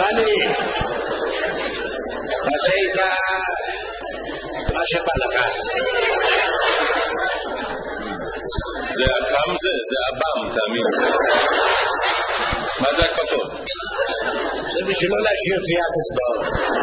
רני, תעשה איתה מה שבא לך. זה אב"ם זה אב"ם, תאמין. מה זה הכפפות? זה בשביל לא להשאיר טביעת אצבעות.